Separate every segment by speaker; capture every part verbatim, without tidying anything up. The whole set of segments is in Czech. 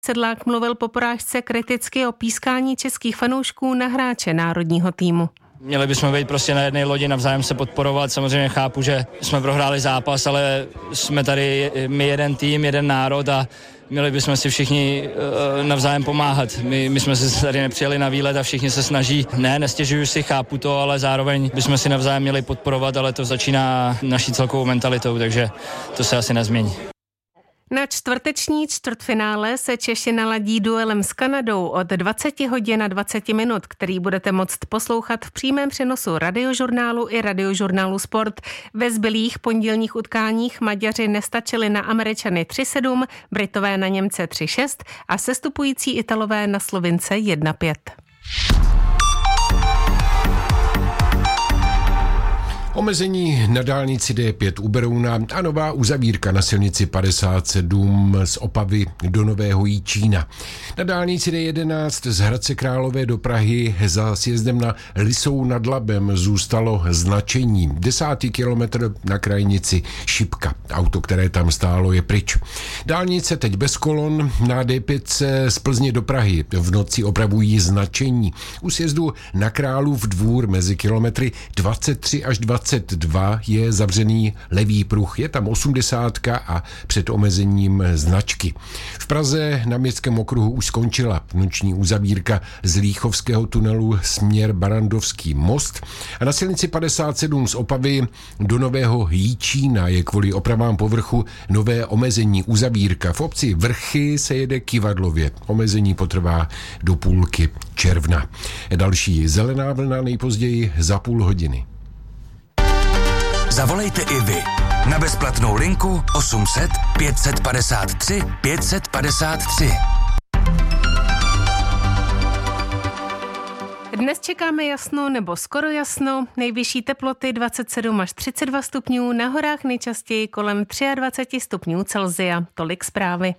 Speaker 1: Sedlák mluvil po porážce kriticky o pískání českých fanoušků na hráče národního týmu.
Speaker 2: Měli bychom být prostě na jedné lodi, navzájem se podporovat. Samozřejmě chápu, že jsme prohráli zápas, ale jsme tady my jeden tým, jeden národ a měli bychom si všichni uh, navzájem pomáhat. My, my jsme se tady nepřijeli na výlet a všichni se snaží. Ne, nestěžuju si, chápu to, ale zároveň bychom si navzájem měli podporovat, ale to začíná naší celkovou mentalitou, takže to se asi nezmění.
Speaker 1: Na čtvrteční čtvrtfinále se Češi naladí duelem s Kanadou od dvacet hodin a dvacet minut, který budete moct poslouchat v přímém přenosu Radiožurnálu i Radiožurnálu Sport. Ve zbylých pondělních utkáních Maďaři nestačili na Američany tři sedm, Britové na Němce tři šest a sestupující Italové na Slovince jedna pět.
Speaker 3: Omezení na dálnici D pět u Berouna a nová uzavírka na silnici padesát sedm z Opavy do Nového Jičína. Na dálnici D jedenáct z Hradce Králové do Prahy za sjezdem na Lisou nad Labem zůstalo značení. Desátý kilometr na krajnici Šipka. Auto, které tam stálo, je pryč. Dálnice teď bez kolon. Na D pět z Plzně do Prahy v noci opravují značení. U sjezdu na Králův Dvůr mezi kilometry dvacet tři až dvacet dva je zavřený levý pruh, je tam osmdesátka a před omezením značky. V Praze na Městském okruhu už skončila noční uzavírka z Líchovského tunelu směr Barandovský most a na silnici padesát sedm z Opavy do Nového Jičína je kvůli opravám povrchu nové omezení uzavírka. V obci Vrchy se jede Kivadlově. Omezení potrvá do půlky června. Další zelená vlna nejpozději za půl hodiny.
Speaker 4: Zavolejte i vy na bezplatnou linku osm set pět set padesát tři pět set padesát tři.
Speaker 1: Dnes čekáme jasno nebo skoro jasno, nejvyšší teploty dvacet sedm až třicet dva stupňů, na horách nejčastěji kolem dvacet tři stupňů Celsia. Tolik zprávy.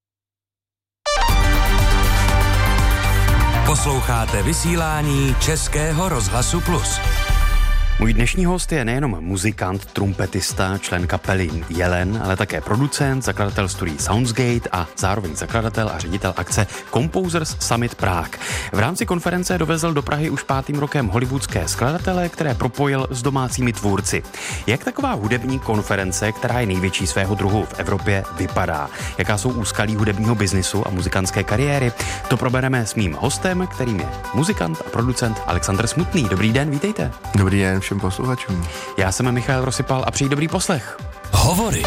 Speaker 4: Posloucháte vysílání Českého rozhlasu Plus.
Speaker 5: Můj dnešní host je nejenom muzikant, trumpetista, člen kapely Jelen, ale také producent, zakladatel studií Soundsgate a zároveň zakladatel a ředitel akce Composers Summit Prague. V rámci konference dovezl do Prahy už pátým rokem hollywoodské skladatele, které propojil s domácími tvůrci. Jak taková hudební konference, která je největší svého druhu v Evropě, vypadá? Jaká jsou úskalí hudebního biznisu a muzikantské kariéry? To probereme s mým hostem, kterým je muzikant a producent Alexandr Smutný. Dobrý den, vítejte.
Speaker 6: Dobrý den všem posluchačům.
Speaker 5: Já jsem Michal Rosypal a přeji dobrý poslech.
Speaker 4: Hovory.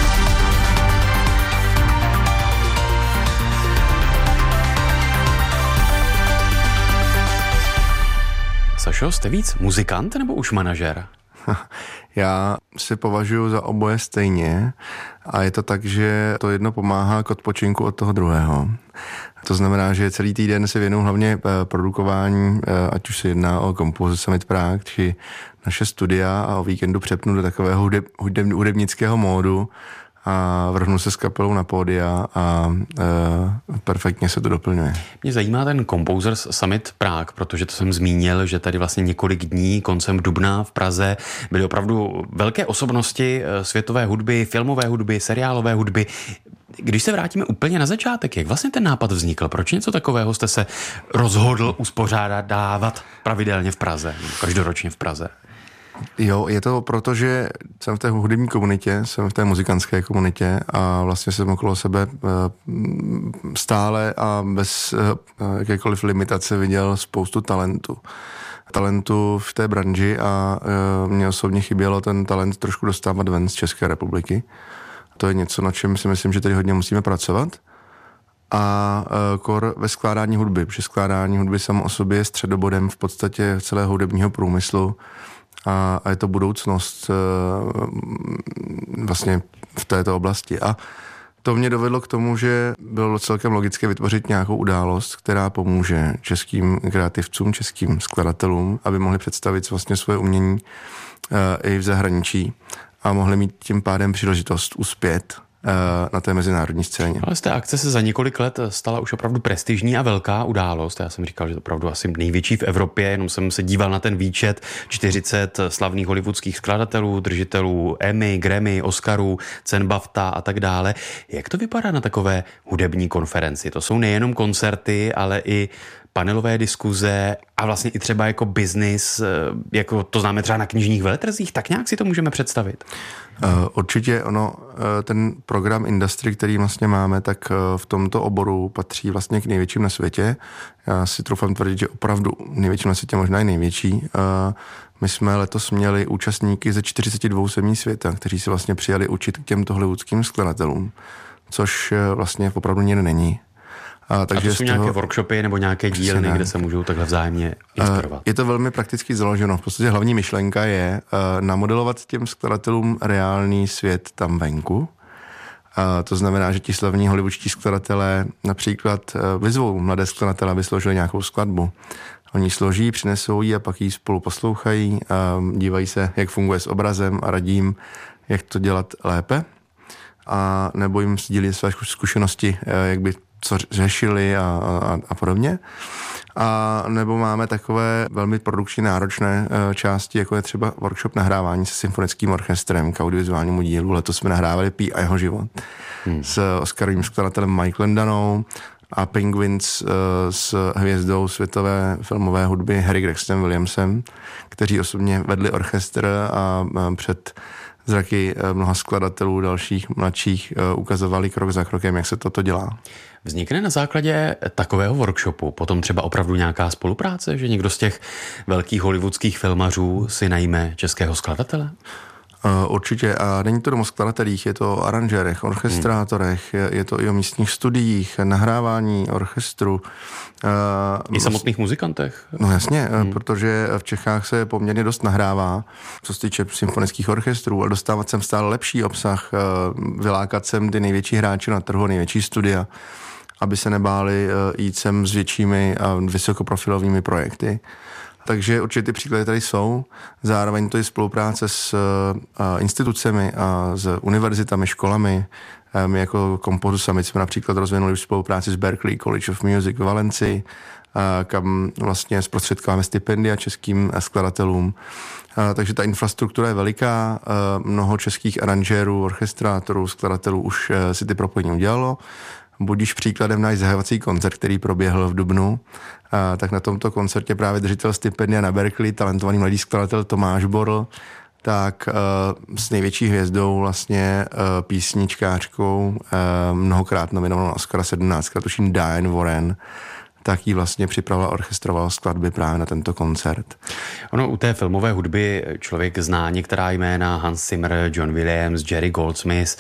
Speaker 5: Sašo, jste víc muzikant nebo už manažer?
Speaker 6: Já si považuji za oboje stejně a je to tak, že to jedno pomáhá k odpočinku od toho druhého. To znamená, že celý týden si věnuju hlavně produkování, ať už se jedná o Composers Summit Prague, či naše studia, a o víkendu přepnu do takového hudeb, hudeb, hudebnického módu a vrhnu se s kapelou na pódia a e, perfektně se to doplňuje.
Speaker 5: Mě zajímá ten Composers Summit Prague, protože to jsem zmínil, že tady vlastně několik dní koncem dubna v Praze byly opravdu velké osobnosti světové hudby, filmové hudby, seriálové hudby. Když se vrátíme úplně na začátek, jak vlastně ten nápad vznikl? Proč něco takového jste se rozhodl uspořádat, dávat pravidelně v Praze, každoročně v Praze?
Speaker 6: Jo, je to proto, že jsem v té hudební komunitě, jsem v té muzikantské komunitě a vlastně jsem okolo sebe stále a bez jakékoliv limitace viděl spoustu talentu. Talentu v té branži a mně osobně chybělo ten talent trošku dostávat ven z České republiky. To je něco, na čem si myslím, že tady hodně musíme pracovat. A kor ve skládání hudby, protože skládání hudby samo o sobě je středobodem v podstatě celého hudebního průmyslu a, a je to budoucnost e, vlastně v této oblasti. A to mě dovedlo k tomu, že bylo celkem logické vytvořit nějakou událost, která pomůže českým kreativcům, českým skladatelům, aby mohli představit vlastně svoje umění e, i v zahraničí a mohli mít tím pádem příležitost uspět na té mezinárodní scéně.
Speaker 5: Ale z té akce se za několik let stala už opravdu prestižní a velká událost. Já jsem říkal, že to opravdu asi největší v Evropě, jenom jsem se díval na ten výčet, čtyřicet slavných hollywoodských skladatelů, držitelů Emmy, Grammy, Oscarů, cen BAFTA a tak dále. Jak to vypadá na takové hudební konferenci? To jsou nejenom koncerty, ale i panelové diskuze a vlastně i třeba jako biznis, jako to známe třeba na knižních veletrzích, tak nějak si to můžeme představit.
Speaker 6: Určitě ono, ten program Industry, který vlastně máme, tak v tomto oboru patří vlastně k největším na světě. Já si troufám tvrdit, že opravdu největším na světě, možná i největší. My jsme letos měli účastníky ze čtyřicet dva zemí světa, kteří si vlastně přijali učit k těmto hollywoodským skladatelům, což vlastně opravdu nikde není.
Speaker 5: A, takže a to jsou toho, nějaké workshopy nebo nějaké dílny, kde se můžou takhle vzájemně inspirovat?
Speaker 6: Je to velmi prakticky založeno. V podstatě hlavní myšlenka je uh, namodelovat těm skladatelům reálný svět tam venku. Uh, to znamená, že ti slavní hollywoodští skladatelé například uh, vyzvou mladé skladatele, aby složili nějakou skladbu. Oni složí, přinesou ji a pak ji spolu poslouchají, uh, dívají se, jak funguje s obrazem a radí jim, jak to dělat lépe. A nebo jim sdílí své zkušenosti, uh, jak by co řešili a, a, a podobně. A nebo máme takové velmi produkčně náročné e, části, jako je třeba workshop nahrávání se symfonickým orchestrem k audiovizuálnímu dílu. Letos jsme nahrávali Pí a jeho život hmm. s Oscarovým skladatelem Mike Landanou a Penguins e, s hvězdou světové filmové hudby Harry Gregsonem Williamsem, kteří osobně vedli orchestr a, a před zraky mnoha skladatelů dalších, mladších ukazovali krok za krokem, jak se toto dělá.
Speaker 5: Vznikne na základě takového workshopu potom třeba opravdu nějaká spolupráce, že někdo z těch velkých hollywoodských filmařů si najme českého skladatele?
Speaker 6: Určitě. A není to jenom o skladatelích, je to o aranžérech, orchestrátorech, je, je to i o místních studiích, nahrávání orchestru.
Speaker 5: I samotných muzikantech?
Speaker 6: No jasně, hmm. protože v Čechách se poměrně dost nahrává, co se týče symfonických orchestrů, a dostávat sem stále lepší obsah, vylákat sem ty největší hráče na trhu, největší studia, aby se nebáli jít sem s většími a vysokoprofilovými projekty. Takže určitě ty příklady tady jsou. Zároveň to je spolupráce s uh, institucemi a s univerzitami, školami. My jako Composer Summit jsme například rozvinuli už spolupráci s Berklee College of Music v Valencii, uh, kam vlastně zprostředkáváme stipendia českým skladatelům. Uh, takže ta infrastruktura je veliká. Uh, mnoho českých aranžérů, orchestrátorů, skladatelů už uh, si ty propojení udělalo. Budíš příkladem náš zahajovací koncert, který proběhl v dubnu, a tak na tomto koncertě právě držitel stipendia na Berklee, talentovaný mladý skladatel Tomáš Borl, tak uh, s největší hvězdou vlastně uh, písničkářkou, uh, mnohokrát nominovanou na Oscara sedmnáctkrát, tuším Diane Warren, tak jí vlastně připravila orchestrovala skladby právě na tento koncert.
Speaker 5: Ono u té filmové hudby člověk zná některá jména, Hans Zimmer, John Williams, Jerry Goldsmith,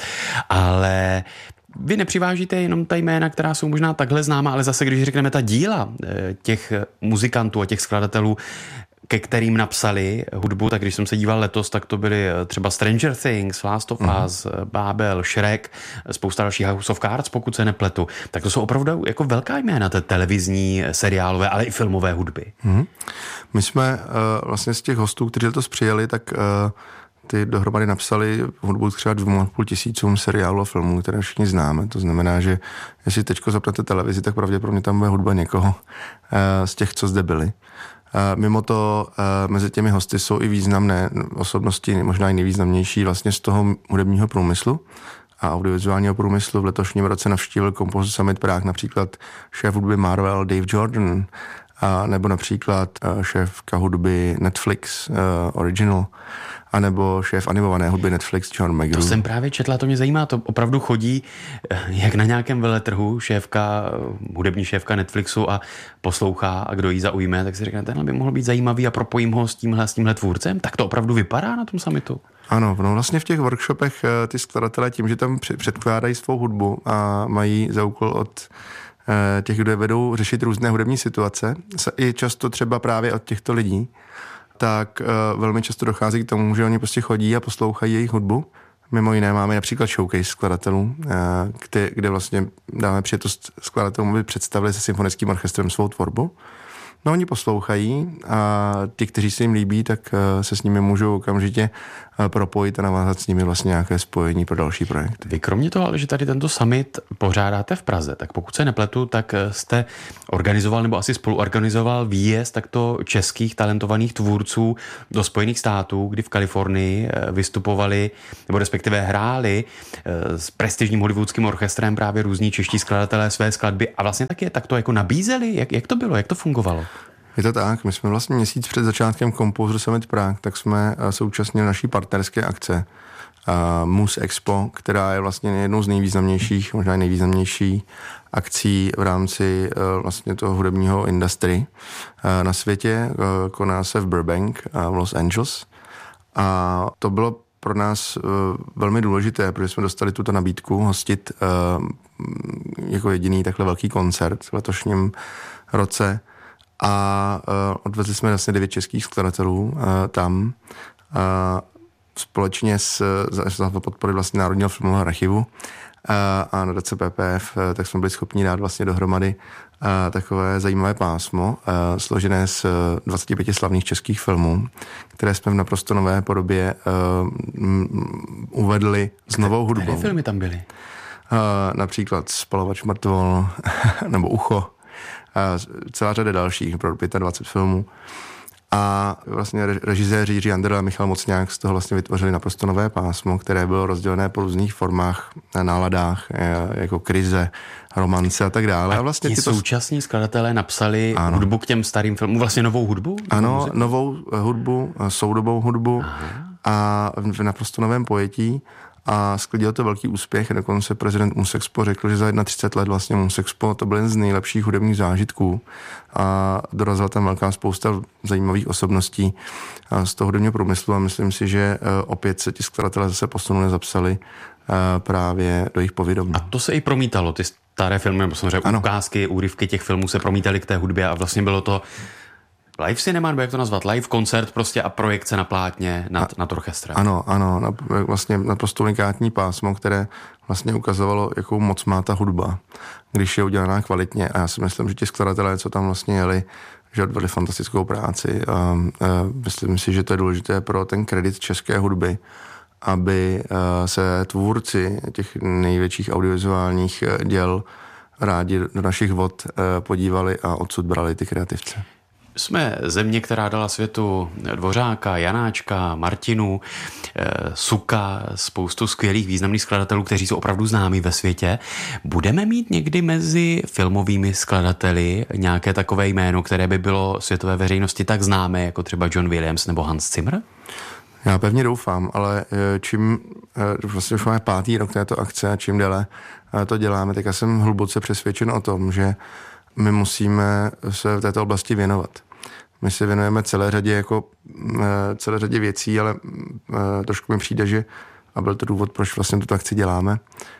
Speaker 5: ale vy nepřivážíte jenom ta jména, která jsou možná takhle známa, ale zase, když řekneme ta díla těch muzikantů a těch skladatelů, ke kterým napsali hudbu, tak když jsem se díval letos, tak to byly třeba Stranger Things, Last of Us, mm. Babel, Shrek, spousta dalších, House of Cards, pokud se nepletu. Tak to jsou opravdu jako velká jména, té televizní, seriálové, ale i filmové hudby. Mm.
Speaker 6: My jsme uh, vlastně z těch hostů, kteří to přijeli, tak uh, ty dohromady napsali hudbu třeba dvou a půl tisícům seriálů a filmů, které všichni známe. To znamená, že jestli teďko zapnete televizi, tak pravděpodobně tam bude hudba někoho uh, z těch, co zde byli. Uh, mimo to uh, mezi těmi hosty jsou i významné osobnosti, možná i nejvýznamnější vlastně z toho hudebního průmyslu a audiovizuálního průmyslu. V letošním roce navštívil Composer Summit Prague například šéf hudby Marvel Dave Jordan, a nebo například uh, šéfka hudby Netflix uh, Original, a nebo šéf animované hudby Netflix John McGrew.
Speaker 5: To jsem právě četla, to mě zajímá, to opravdu chodí jak na nějakém veletrhu šéfka, hudební šéfka Netflixu a poslouchá a kdo jí zaujme, tak si říká, tenhle by mohl být zajímavý a propojím ho s tímhle, s tímhle tvůrcem. Tak to opravdu vypadá na tom summitu.
Speaker 6: Ano, no vlastně v těch workshopech ty skladatelé tím, že tam předkládají svou hudbu a mají za úkol od těch, kdo je vedou řešit různé hudební situace, i často třeba právě od těchto lidí, tak uh, velmi často dochází k tomu, že oni prostě chodí a poslouchají jejich hudbu. Mimo jiné máme například showcase skladatelů, uh, kde, kde vlastně dáme přijetost skladatelům, aby představili se symfonickým orchestrem svou tvorbu. No oni poslouchají a ti, kteří se jim líbí, tak uh, se s nimi můžou okamžitě propojit a navázat s nimi vlastně nějaké spojení pro další projekt.
Speaker 5: Vy kromě toho, ale že tady tento summit pořádáte v Praze, tak pokud se nepletu, tak jste organizoval nebo asi spoluorganizoval výjezd takto českých talentovaných tvůrců do Spojených států, kdy v Kalifornii vystupovali nebo respektive hráli s prestižním hollywoodským orchestrem právě různí čeští skladatelé své skladby a vlastně taky tak to jako nabízeli. Jak, jak to bylo? Jak to fungovalo?
Speaker 6: Je to tak, my jsme vlastně měsíc před začátkem Composer Summit Prague, tak jsme současnili naší partnerské akce uh, Muse Expo, která je vlastně jednou z nejvýznamnějších, možná nejvýznamnější akcí v rámci uh, vlastně toho hudebního industry uh, na světě. Uh, koná se v Burbank uh, v Los Angeles a to bylo pro nás uh, velmi důležité, protože jsme dostali tuto nabídku hostit uh, jako jediný takhle velký koncert v letošním roce. A uh, odvezli jsme vlastně devět českých skladatelů uh, tam uh, společně s, za podpory vlastně Národního filmového archivu uh, a nadace P P F, uh, tak jsme byli schopni dát vlastně dohromady uh, takové zajímavé pásmo, uh, složené z dvaceti pěti slavných českých filmů, které jsme v naprosto nové podobě uh, m, uvedli s novou hudbou.
Speaker 5: Které filmy tam byly?
Speaker 6: Uh, například Spalovač mrtvol nebo Ucho. A celá řada dalších, pro dvacet pět filmů. A vlastně režiséři Jiří Anderl a Michal Mocňák z toho vlastně vytvořili naprosto nové pásmo, které bylo rozdělené po různých formách, náladách, jako krize, romance a tak dále.
Speaker 5: A,
Speaker 6: a vlastně
Speaker 5: ti
Speaker 6: tyto...
Speaker 5: současní skladatelé napsali
Speaker 6: ano.
Speaker 5: hudbu k těm starým filmům, vlastně novou hudbu?
Speaker 6: Ano,
Speaker 5: muziku?
Speaker 6: novou hudbu, soudobou hudbu. Aha. A v naprosto novém pojetí. A sklidil to velký úspěch. Dokonce prezident Musexpo řekl, že za třicet let vlastně Musexpo to byl jeden z nejlepších hudebních zážitků a dorazila tam velká spousta zajímavých osobností z toho hudebního průmyslu a myslím si, že opět se ti skladatelé zase posunuli, zapsali právě do jejich povědomí.
Speaker 5: A to se i promítalo, ty staré filmy, nebo samozřejmě ano. ukázky, úryvky těch filmů se promítaly k té hudbě a vlastně bylo to live cinema, nebo jak to nazvat, live koncert prostě a projekce na plátně nad, nad orchestrem.
Speaker 6: Ano, ano, na, vlastně naprosto unikátní pásmo, které vlastně ukazovalo, jakou moc má ta hudba, když je udělaná kvalitně. A já si myslím, že ti skladatelé, co tam vlastně jeli, že odvedli fantastickou práci. A, a myslím si, že to je důležité pro ten kredit české hudby, aby se tvůrci těch největších audiovizuálních děl rádi do našich vod podívali a odsud brali ty kreativce.
Speaker 5: Jsme země, která dala světu Dvořáka, Janáčka, Martinu, Suka, spoustu skvělých významných skladatelů, kteří jsou opravdu známí ve světě. Budeme mít někdy mezi filmovými skladateli nějaké takové jméno, které by bylo světové veřejnosti tak známé, jako třeba John Williams nebo Hans Zimmer?
Speaker 6: Já pevně doufám, ale čím vlastně už máme pátý rok této akce a čím déle to děláme, tak já jsem hluboce přesvědčen o tom, že my musíme se v této oblasti věnovat. My se věnujeme celé řadě, jako, celé řadě věcí, ale trošku mi přijde, že, a byl to důvod, proč vlastně tuto akci děláme,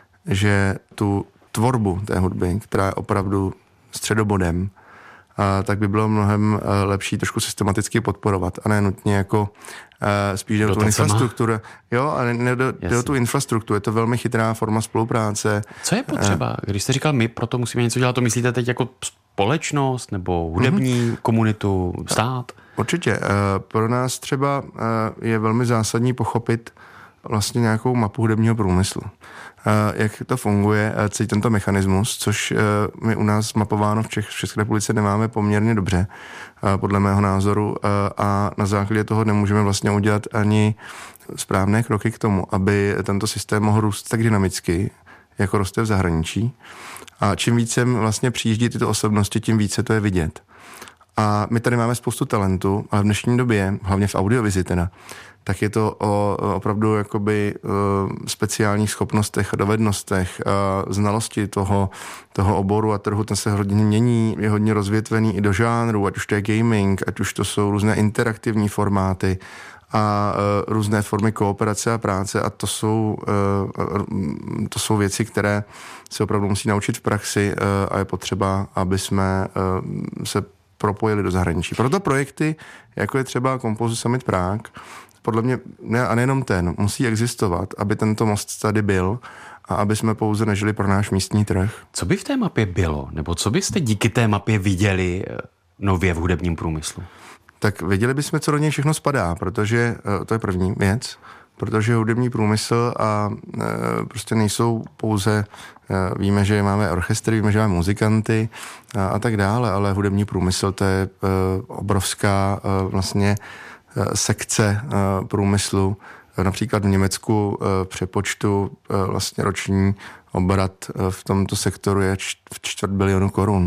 Speaker 6: že tu tvorbu té hudby, která je opravdu středobodem, a tak by bylo mnohem lepší trošku systematicky podporovat a ne nutně jako spíš jde o tu infrastrukturu. Jo, a ne jde o tu infrastrukturu. Je to velmi chytrá forma spolupráce.
Speaker 5: Co je potřeba? Když jste říkal, my proto musíme něco dělat, to myslíte teď jako společnost nebo hudební mm-hmm. komunitu, stát? Určitě.
Speaker 6: Pro nás třeba je velmi zásadní pochopit vlastně nějakou mapu hudebního průmyslu. Jak to funguje, celý tento mechanismus, což my u nás mapováno v, Čech, v České republice nemáme poměrně dobře, podle mého názoru, a na základě toho nemůžeme vlastně udělat ani správné kroky k tomu, aby tento systém mohl růst tak dynamicky, jako roste v zahraničí. A čím více vlastně přijíždí tyto osobnosti, tím více to je vidět. A my tady máme spoustu talentu, ale v dnešní době, hlavně v audiovizi teda, tak je to o opravdu jakoby speciálních schopnostech, dovednostech, znalosti toho, toho oboru a trhu. Ten se hodně mění, je hodně rozvětvený i do žánru, ať už to je gaming, ať už to jsou různé interaktivní formáty a různé formy kooperace a práce a to jsou, to jsou věci, které se opravdu musí naučit v praxi a je potřeba, aby jsme se propojili do zahraničí. Proto projekty, jako je třeba Composer Summit Prague, podle mě, ne, a nejenom ten, musí existovat, aby tento most tady byl a aby jsme pouze nežili pro náš místní trh.
Speaker 5: Co by v té mapě bylo? Nebo co byste díky té mapě viděli nově v hudebním průmyslu?
Speaker 6: Tak věděli bychom, co do něj všechno spadá, protože to je první věc. protože hudební průmysl a e, prostě nejsou pouze, e, víme, že máme orchestry, víme, že máme muzikanty a, a tak dále, ale hudební průmysl to je e, obrovská e, vlastně e, sekce e, průmyslu. Například v Německu e, přepočtu e, vlastně roční obrat e, v tomto sektoru je č- v čtvrt bilionu korun.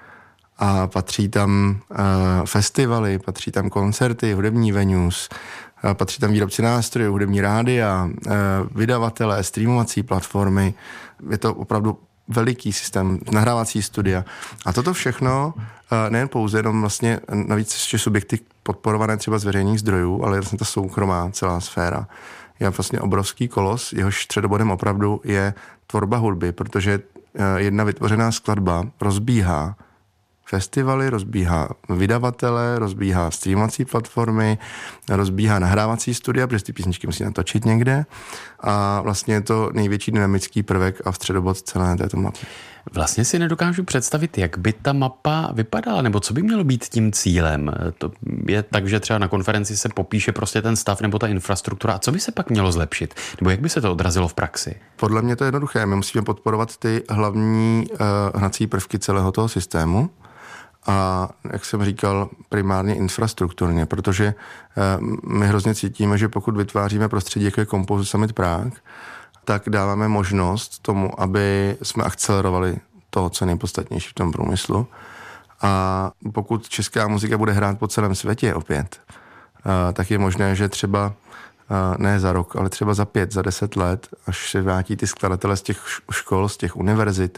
Speaker 6: A patří tam e, festivaly, patří tam koncerty, hudební venues, e, patří tam výrobci nástrojů, hudební rádia, e, vydavatelé, streamovací platformy. Je to opravdu veliký systém, nahrávací studia. A toto všechno, e, nejen pouze jenom vlastně navíc ještě subjekty podporované třeba z veřejných zdrojů, ale vlastně ta soukromá celá sféra je vlastně obrovský kolos, jehož středobodem opravdu je tvorba hudby, protože e, jedna vytvořená skladba rozbíhá festivaly, rozbíhá vydavatele, rozbíhá streamovací platformy, rozbíhá nahrávací studia, protože ty písničky musí natočit někde a vlastně je to největší dynamický prvek a středobod celé této mapy.
Speaker 5: Vlastně si nedokážu představit, jak by ta mapa vypadala, nebo co by mělo být tím cílem. To je tak, že třeba na konferenci se popíše prostě ten stav nebo ta infrastruktura. A co by se pak mělo zlepšit? Nebo jak by se to odrazilo v praxi?
Speaker 6: Podle mě to je jednoduché. My musíme podporovat ty hlavní uh, hnací prvky celého toho systému. A jak jsem říkal, primárně infrastrukturně, protože uh, my hrozně cítíme, že pokud vytváříme prostředí, jako je Composer Summit Prague, tak dáváme možnost tomu, aby jsme akcelerovali to, co je nejpodstatnější v tom průmyslu. A pokud česká muzika bude hrát po celém světě opět, tak je možné, že třeba ne za rok, ale třeba za pět, za deset let, až se vrátí ty skladatelé z těch škol, z těch univerzit,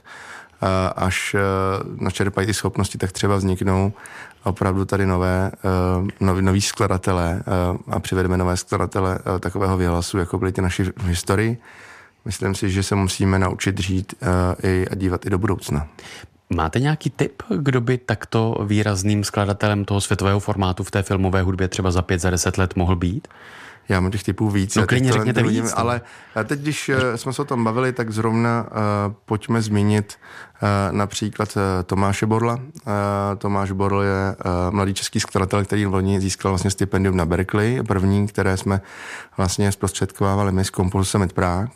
Speaker 6: až načerpají ty schopnosti, tak třeba vzniknou opravdu tady nové, noví, noví skladatelé a přivedeme nové skladatele takového věhlasu, jako byly ty naši v historii. Myslím si, že se musíme naučit žít uh, i, a dívat i do budoucna.
Speaker 5: Máte nějaký tip, kdo by takto výrazným skladatelem toho světového formátu v té filmové hudbě třeba za pět, za deset let mohl být?
Speaker 6: Já mám těch typů víc.
Speaker 5: No klidně řekněte
Speaker 6: vidím,
Speaker 5: víc.
Speaker 6: Ale teď, když uh, jsme se o tom bavili, tak zrovna uh, pojďme zmínit uh, například uh, Tomáše Borla. Uh, Tomáš Borl je uh, mladý český skladatel, který loni získal vlastně stipendium na Berkeley, první, které jsme vlastně zprostředkovávali my z Composer Summit Prague.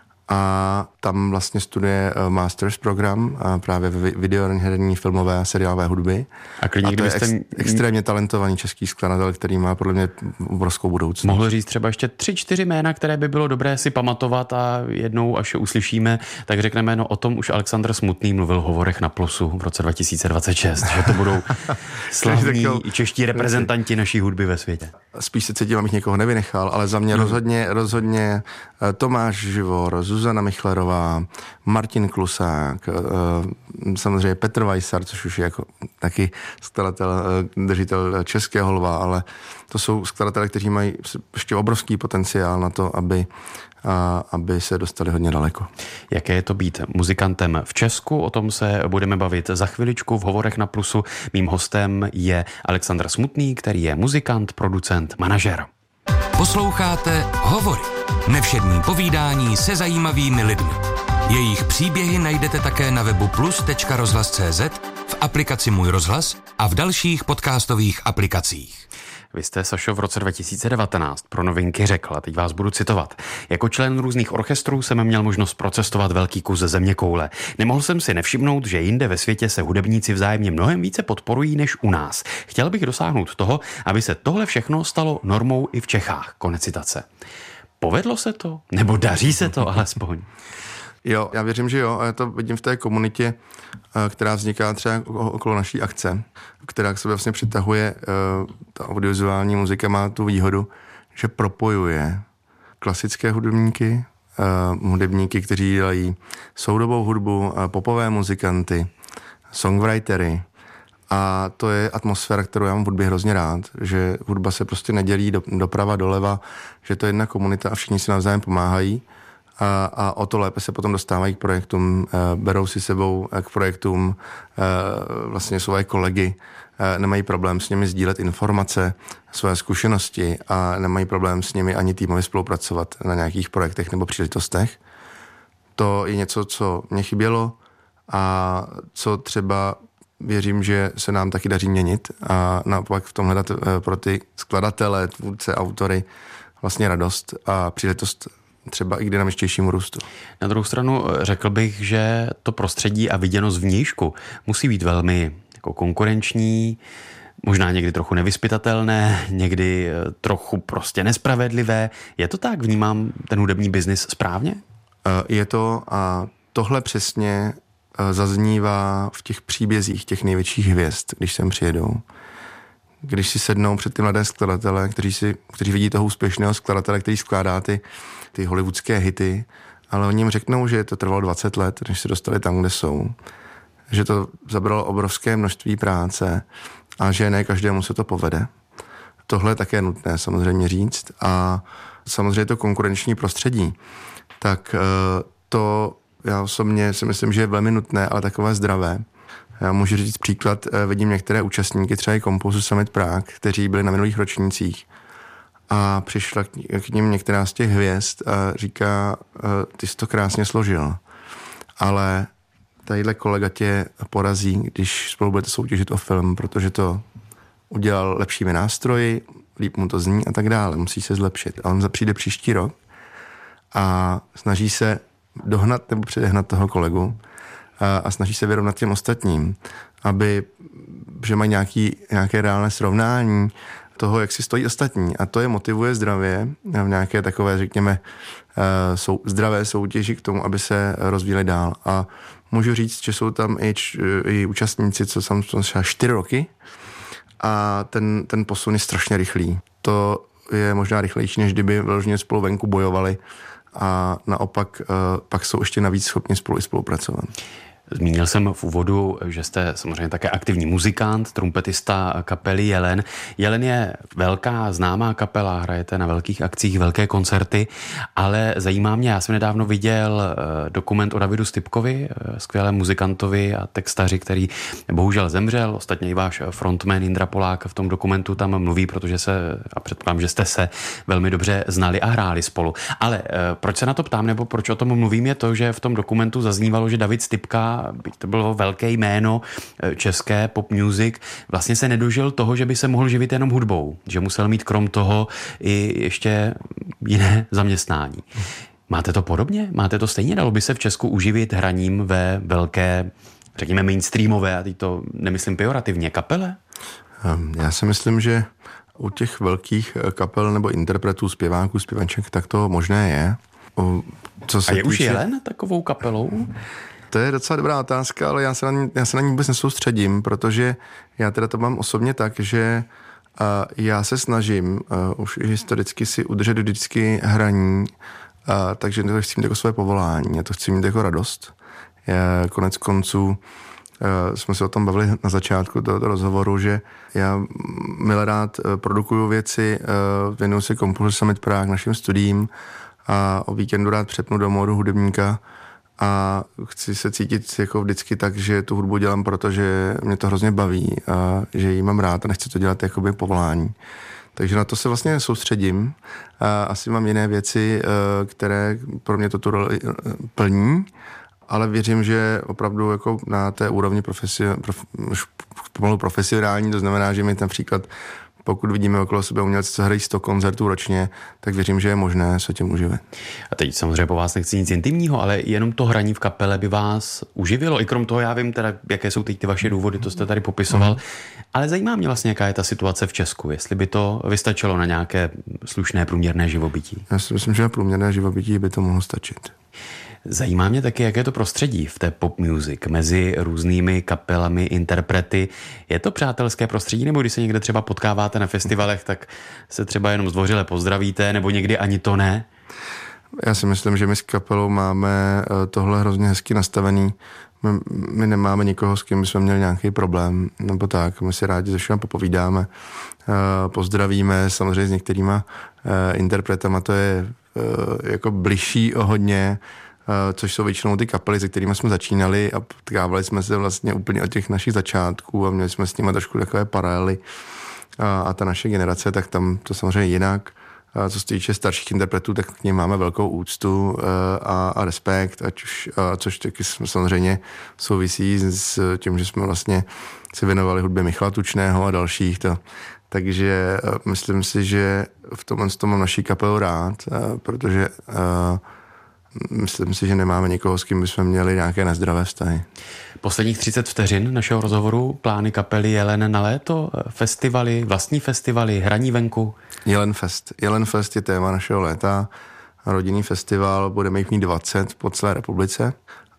Speaker 6: A tam vlastně studuje Masters program a právě videoherní, filmové a seriálové hudby.
Speaker 5: A, klidně,
Speaker 6: a to je
Speaker 5: jste...
Speaker 6: ex, extrémně talentovaný český skladatel, který má podle mě obrovskou budoucnost.
Speaker 5: Mohl říct třeba ještě tři, čtyři jména, které by bylo dobré si pamatovat a jednou, až je uslyšíme, tak řekneme, no o tom už Alexandr Smutný mluvil v Hovorech na Plusu v roce dva tisíce dvacet šest, že to budou slavní čeští reprezentanti naší hudby ve světě.
Speaker 6: Spíš se cítím, abych někoho nevynechal, ale za mě hmm. rozhodně, rozhodně Tomáš Živor, Zuzana Michlerová, Martin Klusák, samozřejmě Petr Weissar, což už je jako taky skladatel, držitel Českého lva, ale to jsou skladatelé, kteří mají ještě obrovský potenciál na to, aby, a, aby se dostali hodně daleko.
Speaker 5: Jaké je to být muzikantem v Česku? O tom se budeme bavit za chviličku v Hovorech na Plusu. Mým hostem je Alexandr Smutný, který je muzikant, producent, manažer.
Speaker 4: Posloucháte Hovory. Nevšední povídání se zajímavými lidmi. Jejich příběhy najdete také na webu plus tečka rozhlas tečka cé zet, v aplikaci Můj rozhlas a v dalších podcastových aplikacích.
Speaker 5: Vy jste, Sašo, v roce dva tisíce devatenáct pro Novinky řekl, a teď vás budu citovat. Jako člen různých orchestrů jsem měl možnost procestovat velký kus ze zeměkoule. Nemohl jsem si nevšimnout, že jinde ve světě se hudebníci vzájemně mnohem více podporují než u nás. Chtěl bych dosáhnout toho, aby se tohle všechno stalo normou i v Čechách. Konec citace. Povedlo se to? Nebo daří se to alespoň?
Speaker 6: Jo, já věřím, že jo. A já to vidím v té komunitě, která vzniká třeba okolo naší akce, která k sobě vlastně přitahuje. Ta audiovizuální muzika má tu výhodu, že propojuje klasické hudebníky, hudebníky, kteří dělají soudobou hudbu, popové muzikanty, songwritery. A to je atmosféra, kterou já mám v hudbě hrozně rád, že hudba se prostě nedělí do, doprava, doleva, že to je jedna komunita a všichni si navzájem pomáhají. A, a o to lépe se potom dostávají k projektům, e, berou si sebou k projektům e, vlastně svoje kolegy, e, nemají problém s nimi sdílet informace, své zkušenosti a nemají problém s nimi ani týmově spolupracovat na nějakých projektech nebo příležitostech. To je něco, co mě chybělo a co třeba věřím, že se nám taky daří měnit a naopak v tom hledat pro ty skladatele, tvůrce, autory vlastně radost a příležitost třeba i k dynamičtějšímu růstu.
Speaker 5: Na druhou stranu řekl bych, že to prostředí a viděno zvnějšku musí být velmi jako konkurenční, možná někdy trochu nevyzpytatelné, někdy trochu prostě nespravedlivé. Je to tak? Vnímám ten hudební biznis správně?
Speaker 6: Je to a tohle přesně zaznívá v těch příbězích těch největších hvězd, když sem přijedou. Když si sednou před ty mladé skladatele, kteří, si, kteří vidí toho úspěšného skladatele, který skládá ty, ty hollywoodské hity, ale oni jim řeknou, že to trvalo dvacet let, než se dostali tam, kde jsou. Že to zabralo obrovské množství práce a že ne každému se to povede. Tohle je také nutné samozřejmě říct. A samozřejmě to konkurenční prostředí, tak to já osobně si myslím, že je velmi nutné, ale takové zdravé. Já můžu říct příklad, vidím některé účastníky, třeba i Composer Summit Prague, kteří byli na minulých ročnících a přišla k ním některá z těch hvězd a říká, ty jsi to krásně složil, ale tadyhle kolega tě porazí, když spolu budete soutěžit o film, protože to udělal lepšími nástroji, líp mu to zní a tak dále, musí se zlepšit. A on přijde příští rok a snaží se dohnat nebo předehnat toho kolegu a, a snaží se vyrovnat těm ostatním, aby, že mají nějaký, nějaké reálné srovnání toho, jak si stojí ostatní. A to je motivuje zdravě v nějaké takové, řekněme, sou, zdravé soutěži k tomu, aby se rozvíjeli dál. A můžu říct, že jsou tam i, č, i účastníci, co jsem třeba čtyři roky a ten, ten posun je strašně rychlý. To je možná rychlejší, než kdyby vyloženě spolu venku bojovali a naopak pak jsou ještě navíc schopni spolu i spolupracovat.
Speaker 5: Zmínil jsem v úvodu, že jste samozřejmě také aktivní muzikant, trumpetista kapely Jelen. Jelen je velká, známá kapela, hrajete na velkých akcích, velké koncerty, ale zajímá mě, já jsem nedávno viděl dokument o Davidu Stypkovi, skvělém muzikantovi a textaři, který bohužel zemřel. Ostatně i váš frontman Jindra Polák v tom dokumentu tam mluví, protože se, a předpokládám, že jste se velmi dobře znali a hráli spolu. Ale proč se na to ptám, nebo proč o tom mluvím, je to, že v tom dokumentu zaznívalo, že David Stypka, byť to bylo velké jméno české pop music, vlastně se nedožil toho, že by se mohl živit jenom hudbou, že musel mít krom toho i ještě jiné zaměstnání. Máte to podobně? Máte to stejně? Dalo by se v Česku uživit hraním ve velké, řekněme mainstreamové, a teď to nemyslím pejorativně, kapele?
Speaker 6: Já si myslím, že u těch velkých kapel nebo interpretů, zpěváků, zpěvaček, tak to možné je. Co se
Speaker 5: a je
Speaker 6: týče...
Speaker 5: už Jelen takovou kapelou?
Speaker 6: To je docela dobrá otázka, ale já se na ní, já se na ní vůbec nesoustředím, protože já teda to mám osobně tak, že uh, já se snažím uh, už historicky si udržet vždycky hraní, uh, takže to chci mít jako své povolání, já to chci mít jako radost. Já, konec konců uh, jsme se o tom bavili na začátku tohoto rozhovoru, že já milé rád uh, produkuju věci, uh, věnuju se Composer Summit Prague našim studiím a o víkendu rád přepnu do módu hudebníka a chci se cítit jako vždycky tak, že tu hudbu dělám, protože mě to hrozně baví a že ji mám rád a nechci to dělat jakoby povolání. Takže na to se vlastně soustředím. A asi mám jiné věci, které pro mě to tu roli plní, ale věřím, že opravdu jako na té úrovni profesi, prof, pomalu profesionální, to znamená, že mi například pokud vidíme okolo sebe umělce, co hrají sto koncertů ročně, tak věřím, že je možné se tím uživit.
Speaker 5: A teď samozřejmě po vás nechci nic intimního, ale jenom to hraní v kapele by vás uživilo. I krom toho já vím teda, jaké jsou teď ty vaše důvody, to jste tady popisoval. Mm. Ale zajímá mě vlastně, jaká je ta situace v Česku, jestli by to vystačilo na nějaké slušné průměrné živobytí.
Speaker 6: Já si myslím, že na průměrné živobytí by to mohlo stačit.
Speaker 5: Zajímá mě taky, jaké je to prostředí v té pop music mezi různými kapelami, interprety. Je to přátelské prostředí, nebo když se někde třeba potkáváte na festivalech, tak se třeba jenom zdvořile pozdravíte, nebo někdy ani to ne?
Speaker 6: Já si myslím, že my s kapelou máme tohle hrozně hezky nastavený. My, my nemáme nikoho, s kým bychom měli nějaký problém, nebo tak. My si rádi se všem popovídáme, pozdravíme, samozřejmě s některýma interpretama to je jako bližší o hodně, což jsou většinou ty kapely, se kterými jsme začínali a potkávali jsme se vlastně úplně od těch našich začátků a měli jsme s nimi trošku takové paralely a, a ta naše generace, tak tam to samozřejmě jinak. A co se týče starších interpretů, tak k nim máme velkou úctu a, a respekt, ať už, a což taky samozřejmě souvisí s tím, že jsme vlastně se věnovali hudbě Michala Tučného a dalších. To, Takže myslím si, že v tomhle tom mám naší kapelu rád, protože myslím si, že nemáme nikoho, s kým bychom měli nějaké nezdravé vztahy.
Speaker 5: Posledních třicet vteřin našeho rozhovoru, plány kapely Jelen na léto, festivaly, vlastní festivaly, hraní venku.
Speaker 6: Jelen Fest. Jelen Fest je téma našeho léta. Rodinný festival, budeme jich mít dvacet po celé republice.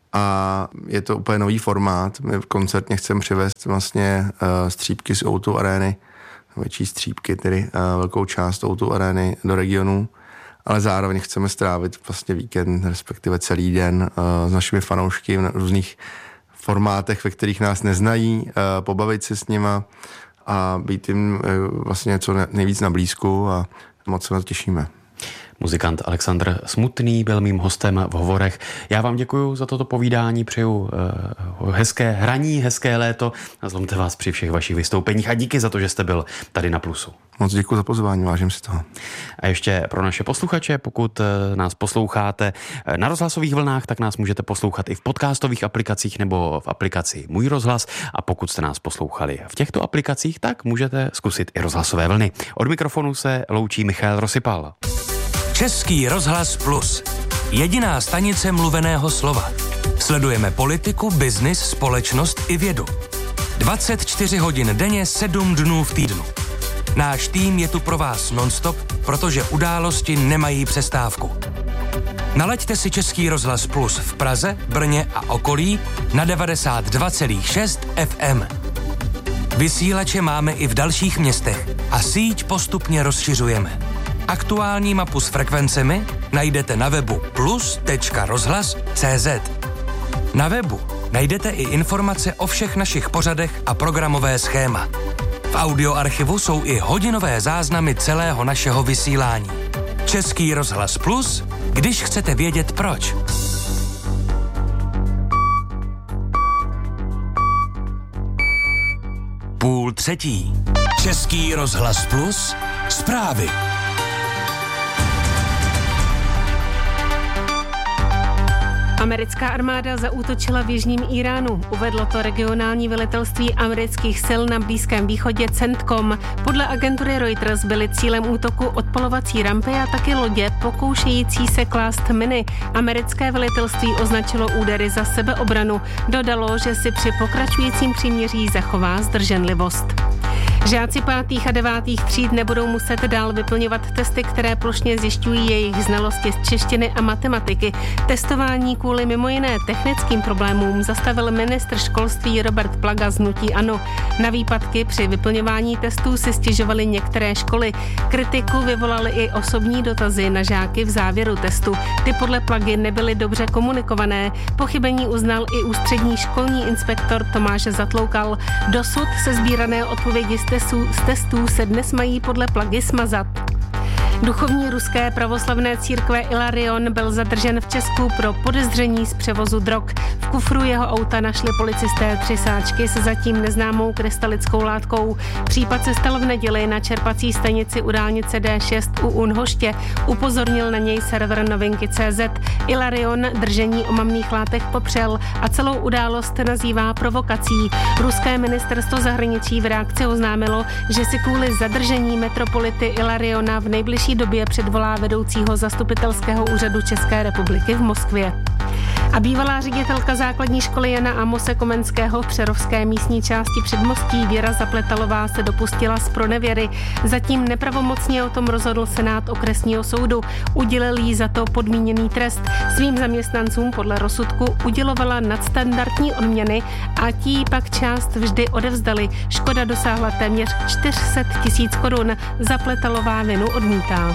Speaker 6: A je to úplně nový formát. My koncertně chceme přivést vlastně uh, střípky z ó dva Areny, větší střípky, tedy uh, velkou část ó dva Areny do regionu, ale zároveň chceme strávit vlastně víkend, respektive celý den uh, s našimi fanoušky v různých formátech, ve kterých nás neznají, uh, pobavit se s nima a být jim uh, vlastně něco nejvíc na blízku a moc se na to těšíme.
Speaker 5: Muzikant Alexandr Smutný byl mým hostem v Hovorech. Já vám děkuji za toto povídání, přeju uh, hezké hraní, hezké léto a zlomte vás při všech vašich vystoupeních a díky za to, že jste byl tady na Plusu.
Speaker 6: Moc děkuji za pozvání, vážím si toho.
Speaker 5: A ještě pro naše posluchače, pokud nás posloucháte na rozhlasových vlnách, tak nás můžete poslouchat i v podcastových aplikacích nebo v aplikaci Můj rozhlas a pokud jste nás poslouchali v těchto aplikacích, tak můžete zkusit i rozhlasové vlny. Od mikrofonu se loučí Michal Rosypal.
Speaker 4: Český rozhlas Plus. Jediná stanice mluveného slova. Sledujeme politiku, biznis, společnost i vědu. dvacet čtyři hodin denně, sedm dnů v týdnu. Náš tým je tu pro vás nonstop, protože události nemají přestávku. Nalaďte si Český rozhlas Plus v Praze, Brně a okolí na devadesát dva celá šest ef em. Vysílače máme i v dalších městech a síť postupně rozšiřujeme. Aktuální mapu s frekvencemi najdete na webu plus tečka rozhlas tečka cé zet. Na webu najdete i informace o všech našich pořadech a programové schéma. V audioarchivu jsou i hodinové záznamy celého našeho vysílání. Český rozhlas Plus, když chcete vědět proč. Půl třetí. Český rozhlas Plus, zprávy.
Speaker 1: Americká armáda zaútočila v jižním Iránu. Uvedlo to regionální velitelství amerických sil na Blízkém východě CENTCOM. Podle agentury Reuters byly cílem útoku odpalovací rampy a taky lodě pokoušející se klást miny. Americké velitelství označilo údery za sebeobranu. Dodalo, že si při pokračujícím příměří zachová zdrženlivost. Žáci pátých a devátých tříd nebudou muset dál vyplňovat testy, které plošně zjišťují jejich znalosti z češtiny a matematiky. Testování kvůli mimo jiné technickým problémům zastavil ministr školství Robert Plaga z hnutí ANO. Na výpadky při vyplňování testů si stěžovaly některé školy. Kritiku vyvolaly i osobní dotazy na žáky v závěru testu. Ty podle Plagy nebyly dobře komunikované. Pochybení uznal i ústřední školní inspektor Tomáš Zatloukal. Dosud se sbírané odpovědi z testů, z testů se dnes mají podle Plagy smazat. Duchovní ruské pravoslavné církve Ilarion byl zadržen v Česku pro podezření z převozu drog. V kufru jeho auta našli policisté tři sáčky se zatím neznámou krystalickou látkou. Případ se stal v neděli na čerpací stanici u dálnice dé šest u Unhoště. Upozornil na něj server novinky tečka cé zet. Ilarion držení omamných látek popřel a celou událost nazývá provokací. Ruské ministerstvo zahraničí v reakci oznámilo, že si kvůli zadržení metropolity Ilariona v nejbližší době předvolá vedoucího zastupitelského úřadu České republiky v Moskvě. A bývalá ředitelka základní školy Jana Amose Komenského v přerovské místní části Předmostí Věra Zapletalová se dopustila zpronevěry. Zatím nepravomocně o tom rozhodl senát okresního soudu. Udělil jí za to podmíněný trest. Svým zaměstnancům podle rozsudku udělovala nadstandardní odměny a ti pak část vždy odevzdali. Škoda dosáhla téměř čtyři sta tisíc korun. Zapletalová vinu odmítá.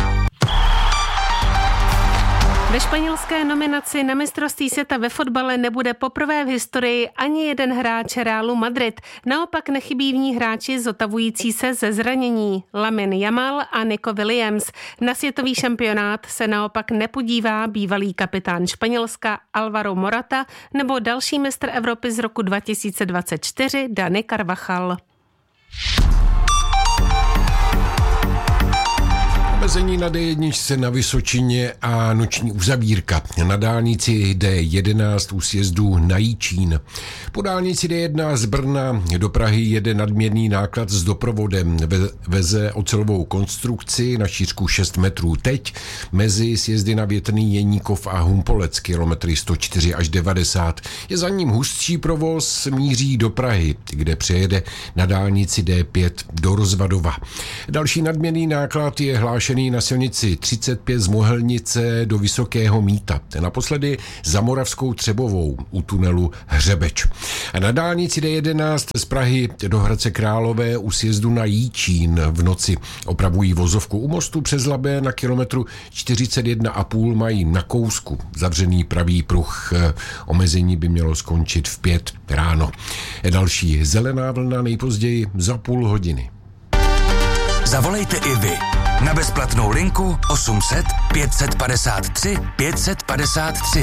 Speaker 1: Ve španělské nominaci na mistrovství světa ve fotbale nebude poprvé v historii ani jeden hráč Realu Madrid. Naopak nechybí v ní hráči zotavující se ze zranění. Lamine Yamal a Nico Williams. Na světový šampionát se naopak nepodívá bývalý kapitán Španělska Alvaro Morata nebo další mistr Evropy z roku dva tisíce dvacet čtyři Dani Carvajal.
Speaker 3: Omezení na D jedna na Vysočině a noční uzavírka. Na dálnici D jedenáct u sjezdu na Jičín. Po dálnici D jedna z Brna do Prahy jede nadměrný náklad s doprovodem. Veze ocelovou konstrukci na šířku šest metrů. Teď mezi sjezdy na Větrný Jeníkov a Humpolec kilometry sto čtyři až devadesát. Je za ním hustší provoz, míří do Prahy, kde přejede na dálnici D pět do Rozvadova. Další nadměrný náklad je hlášený na silnici třicet pět z Mohelnice do Vysokého Mýta. Naposledy za Moravskou Třebovou u tunelu Hřebeč. A na dálnici D jedenáct z Prahy do Hradce Králové u sjezdu na Jičín v noci opravují vozovku. U mostu přes Labé na kilometru čtyřicet jedna a půl mají na kousku zavřený pravý pruh. Omezení by mělo skončit v pět ráno. Další zelená vlna nejpozději za půl hodiny.
Speaker 4: Zavolejte i vy na bezplatnou linku osm set pět set padesát tři pět set padesát tři.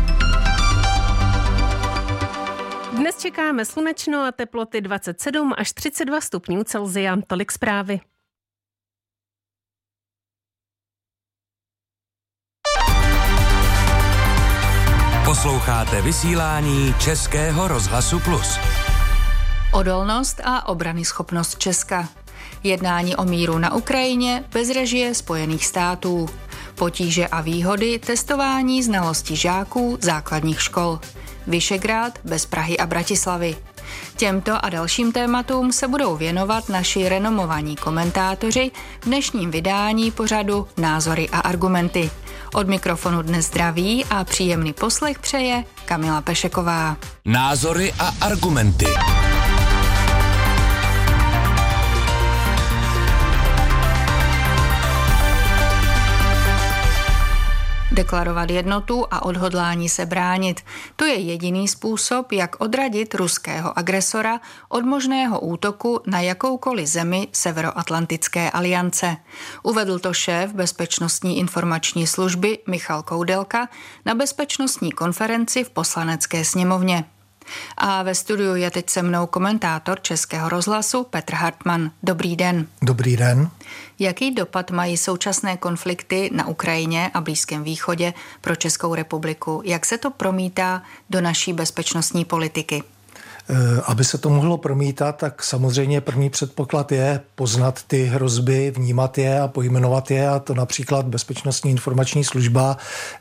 Speaker 1: Dnes čekáme slunečno a teploty dvacet sedm až třicet dva stupňů Celsia. Tolik zprávy.
Speaker 4: Posloucháte vysílání Českého rozhlasu Plus.
Speaker 7: Odolnost a obranyschopnost Česka. Jednání o míru na Ukrajině bez režie Spojených států. Potíže a výhody testování znalostí žáků základních škol. Vyšegrád bez Prahy a Bratislavy. Těmto a dalším tématům se budou věnovat naši renomovaní komentátoři v dnešním vydání pořadu Názory a argumenty. Od mikrofonu dnes zdraví a příjemný poslech přeje Kamila Pešeková.
Speaker 4: Názory a argumenty.
Speaker 7: Deklarovat jednotu a odhodlání se bránit. To je jediný způsob, jak odradit ruského agresora od možného útoku na jakoukoliv zemi Severoatlantické aliance. Uvedl to šéf Bezpečnostní informační služby Michal Koudelka na bezpečnostní konferenci v Poslanecké sněmovně. A ve studiu je teď se mnou komentátor Českého rozhlasu Petr Hartmann. Dobrý den.
Speaker 8: Dobrý den.
Speaker 7: Jaký dopad mají současné konflikty na Ukrajině a Blízkém východě pro Českou republiku? Jak se to promítá do naší bezpečnostní politiky?
Speaker 8: Aby se to mohlo promítat, tak samozřejmě první předpoklad je poznat ty hrozby, vnímat je a pojmenovat je, a to například Bezpečnostní informační služba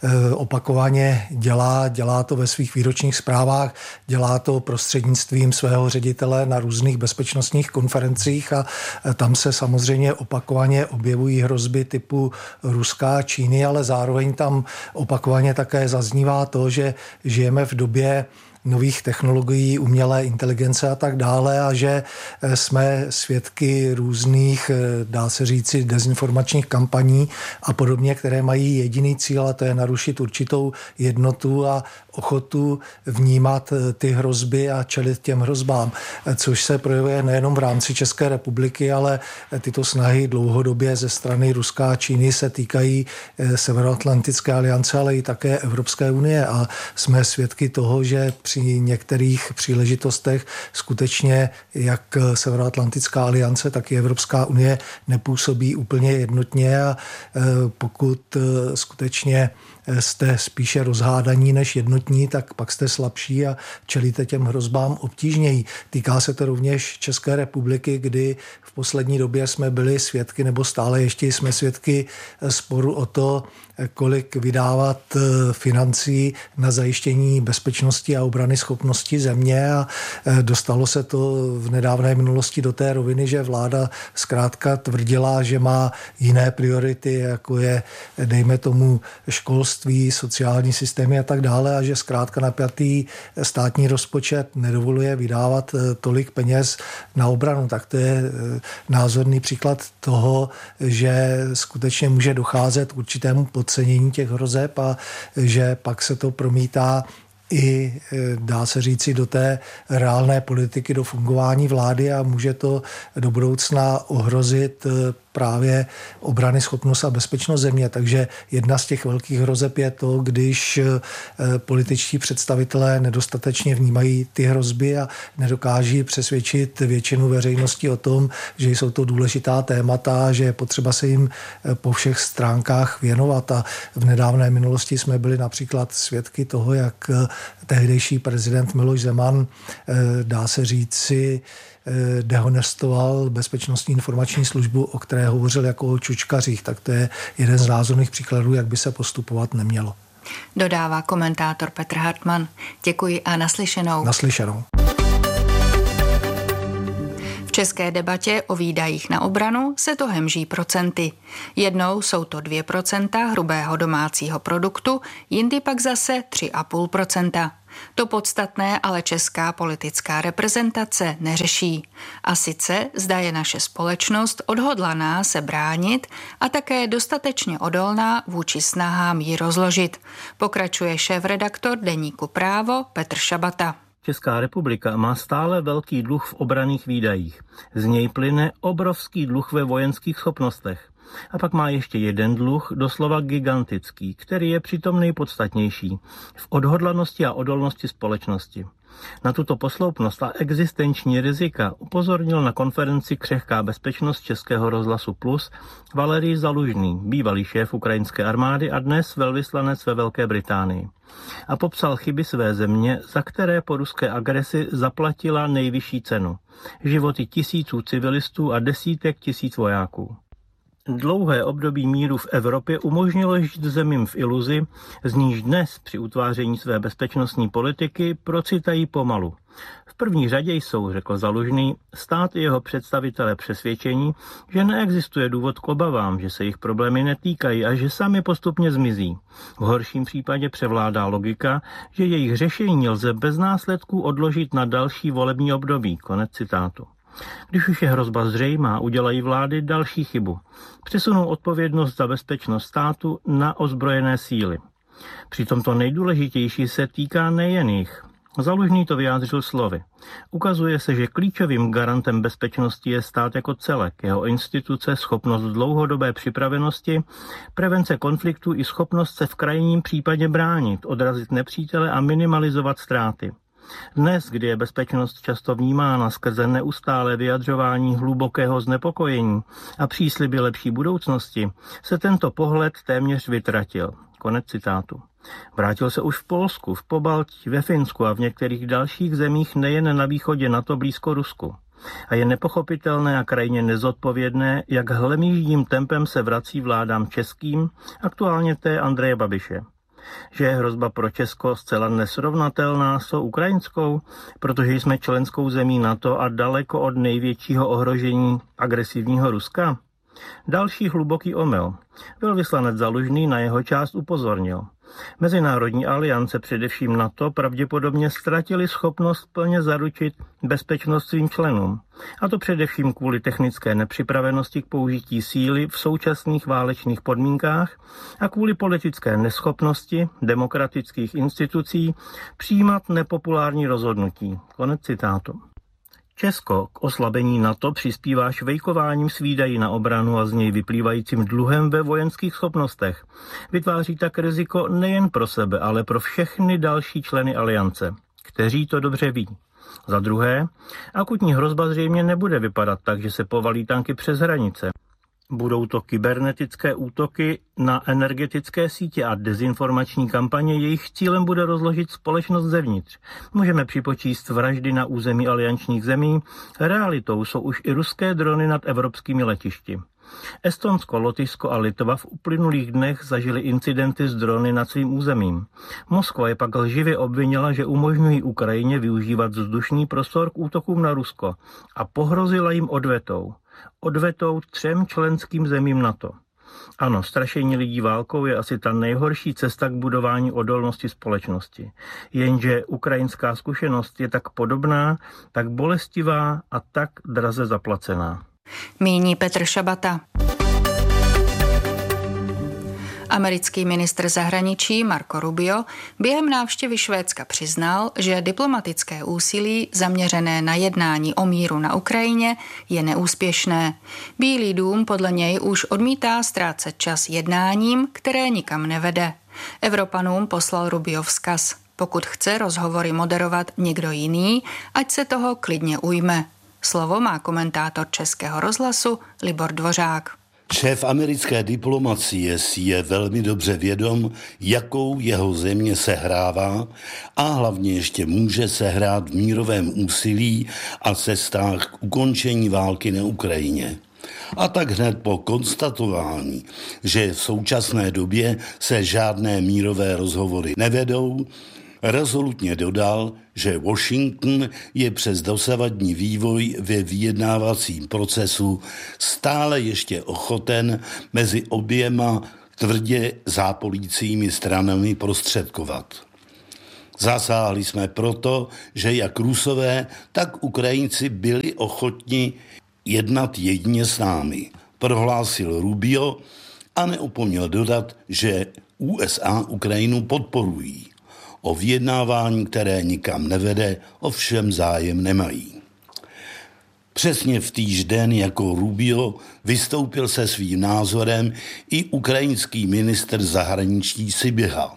Speaker 8: opakovaně dělá, dělá to ve svých výročních zprávách, dělá to prostřednictvím svého ředitele na různých bezpečnostních konferencích a tam se samozřejmě opakovaně objevují hrozby typu Ruska a Číny, ale zároveň tam opakovaně také zaznívá to, že žijeme v době nových technologií, umělé inteligence a tak dále a že jsme svědky různých, dá se říci, dezinformačních kampaní a podobně, které mají jediný cíl, a to je narušit určitou jednotu a ochotu vnímat ty hrozby a čelit těm hrozbám, což se projevuje nejenom v rámci České republiky, ale tyto snahy dlouhodobě ze strany Ruska a Číny se týkají Severoatlantické aliance, ale i také Evropské unie a jsme svědky toho, že při některých příležitostech skutečně jak Severoatlantická aliance, tak i Evropská unie nepůsobí úplně jednotně a pokud skutečně jste spíše rozhádaní než jednotní, tak pak jste slabší a čelíte těm hrozbám obtížněji. Týká se to rovněž České republiky, kdy v poslední době jsme byli svědky, nebo stále ještě jsme svědky sporu o to, kolik vydávat financí na zajištění bezpečnosti a obrany schopnosti země a dostalo se to v nedávné minulosti do té roviny, že vláda zkrátka tvrdila, že má jiné priority, jako je, dejme tomu, školství, sociální systémy a tak dále a že zkrátka napjatý státní rozpočet nedovoluje vydávat tolik peněz na obranu. Tak to je názorný příklad toho, že skutečně může docházet k určitému podcenění těch hrozeb a že pak se to promítá i, dá se říci, do té reálné politiky, do fungování vlády a může to do budoucna ohrozit právě obrany schopnost a bezpečnost země. Takže jedna z těch velkých hrozeb je to, když političtí představitelé nedostatečně vnímají ty hrozby a nedokáží přesvědčit většinu veřejnosti o tom, že jsou to důležitá témata, že je potřeba se jim po všech stránkách věnovat. A v nedávné minulosti jsme byli například svědky toho, jak tehdejší prezident Miloš Zeman, dá se říci, dehonestoval bezpečnostní informační službu, o které hovořil jako o čučkařích. Tak to je jeden z názorných příkladů, jak by se postupovat nemělo.
Speaker 7: Dodává komentátor Petr Hartmann. Děkuji a naslyšenou.
Speaker 8: Naslyšenou.
Speaker 7: V české debatě o výdajích na obranu se to hemží procenty. Jednou jsou to dvě procenta hrubého domácího produktu, jindy pak zase tři a půl procenta. To podstatné ale česká politická reprezentace neřeší. A sice zda je naše společnost odhodlaná se bránit a také dostatečně odolná vůči snahám ji rozložit. Pokračuje šéfredaktor deníku Právo Petr Šabata.
Speaker 9: Česká republika má stále velký dluh v obranných výdajích. Z něj plyne obrovský dluh ve vojenských schopnostech. A pak má ještě jeden dluh, doslova gigantický, který je přitom nejpodstatnější, v odhodlanosti a odolnosti společnosti. Na tuto posloupnost a existenční rizika upozornil na konferenci Křehká bezpečnost Českého rozhlasu Plus Valerij Zalužný, bývalý šéf ukrajinské armády a dnes velvyslanec ve Velké Británii. A popsal chyby své země, za které po ruské agresi zaplatila nejvyšší cenu. Životy tisíců civilistů a desítek tisíc vojáků. Dlouhé období míru v Evropě umožnilo žít zemím v iluzi, z níž dnes při utváření své bezpečnostní politiky procitají pomalu. V první řadě jsou, řekl Zalužný, stát i jeho představitelé přesvědčení, že neexistuje důvod k obavám, že se jich problémy netýkají a že sami postupně zmizí. V horším případě převládá logika, že jejich řešení lze bez následků odložit na další volební období. Konec citátu. Když už je hrozba zřejmá, udělají vlády další chybu. Přesunou odpovědnost za bezpečnost státu na ozbrojené síly. Přitom to nejdůležitější se týká nejen jich. Zalužný to vyjádřil slovy. Ukazuje se, že klíčovým garantem bezpečnosti je stát jako celek, jeho instituce, schopnost dlouhodobé připravenosti, prevence konfliktu i schopnost se v krajním případě bránit, odrazit nepřítele a minimalizovat ztráty. Dnes, kdy je bezpečnost často vnímána skrze neustálé vyjadřování hlubokého znepokojení a přísliby lepší budoucnosti, se tento pohled téměř vytratil. Konec citátu. Vrátil se už v Polsku, v Pobaltí, ve Finsku a v některých dalších zemích nejen na východě NATO blízko Rusku. A je nepochopitelné a krajně nezodpovědné, jak hlemýždím tempem se vrací vládám českým, aktuálně té Andreje Babiše. Že je hrozba pro Česko zcela nesrovnatelná s tou ukrajinskou, protože jsme členskou zemí NATO a daleko od největšího ohrožení agresivního Ruska? Další hluboký omyl. Velvyslanec Zalužný na jeho část upozornil. Mezinárodní aliance, především NATO, pravděpodobně ztratili schopnost plně zaručit bezpečnost svým členům. A to především kvůli technické nepřipravenosti k použití síly v současných válečných podmínkách a kvůli politické neschopnosti demokratických institucí přijímat nepopulární rozhodnutí. Konec citátu. Česko k oslabení NATO přispívá švejkováním s výdaji na obranu a z něj vyplývajícím dluhem ve vojenských schopnostech. Vytváří tak riziko nejen pro sebe, ale pro všechny další členy aliance, kteří to dobře ví. Za druhé, akutní hrozba zřejmě nebude vypadat tak, že se povalí tanky přes hranice. Budou to kybernetické útoky na energetické sítě a dezinformační kampaně, jejich cílem bude rozložit společnost zevnitř. Můžeme připočíst vraždy na území aliančních zemí, realitou jsou už i ruské drony nad evropskými letišti. Estonsko, Lotyšsko a Litva v uplynulých dnech zažili incidenty s drony nad svým územím. Moskva je pak lživě obvinila, že umožňují Ukrajině využívat vzdušný prostor k útokům na Rusko a pohrozila jim odvetou. Odvetou třem členským zemím NATO. Ano, strašení lidí válkou je asi ta nejhorší cesta k budování odolnosti společnosti. Jenže ukrajinská zkušenost je tak podobná, tak bolestivá a tak draze zaplacená.
Speaker 7: Míní Petr Šabata. Americký ministr zahraničí Marco Rubio během návštěvy Švédska přiznal, že diplomatické úsilí zaměřené na jednání o míru na Ukrajině je neúspěšné. Bílý dům podle něj už odmítá ztrácet čas jednáním, které nikam nevede. Evropanům poslal Rubio vzkaz. Pokud chce rozhovory moderovat někdo jiný, ať se toho klidně ujme. Slovo má komentátor Českého rozhlasu Libor Dvořák.
Speaker 10: Šéf americké diplomacie si je velmi dobře vědom, jakou jeho země sehrává a hlavně ještě může sehrát v mírovém úsilí a cestách k ukončení války na Ukrajině. A tak hned po konstatování, že v současné době se žádné mírové rozhovory nevedou, rezolutně dodal, že Washington je přes dosavadní vývoj ve vyjednávacím procesu stále ještě ochoten mezi oběma tvrdě zápolícími stranami prostředkovat. Zasáhli jsme proto, že jak Rusové, tak Ukrajinci byli ochotni jednat jedině s námi, prohlásil Rubio a neopomněl dodat, že U S A Ukrajinu podporují. O vyjednávání, které nikam nevede, ovšem zájem nemají. Přesně v týž den jako Rubio vystoupil se svým názorem i ukrajinský ministr zahraničí Siběha.